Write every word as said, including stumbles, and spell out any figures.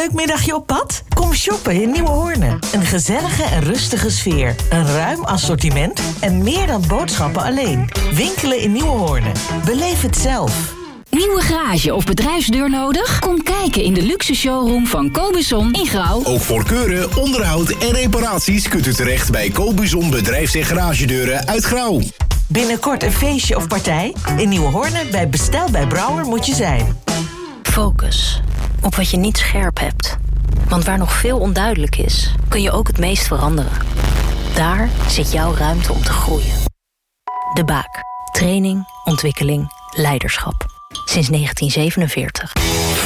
Leuk middagje op pad? Kom shoppen in Nieuwe Hoornen. Een gezellige en rustige sfeer. Een ruim assortiment en meer dan boodschappen alleen. Winkelen in Nieuwe Hoornen. Beleef het zelf. Nieuwe garage of bedrijfsdeur nodig? Kom kijken in de luxe showroom van Cobuzon in Grauw. Ook voor keuren, onderhoud en reparaties kunt u terecht bij Cobuzon Bedrijfs- en Garagedeuren uit Grauw. Binnenkort een feestje of partij? In Nieuwe Hoornen bij Bestel bij Brouwer moet je zijn. Focus op wat je niet scherp hebt. Want waar nog veel onduidelijk is, kun je ook het meest veranderen. Daar zit jouw ruimte om te groeien. De Baak. Training, ontwikkeling, leiderschap. Sinds negentien zevenenveertig.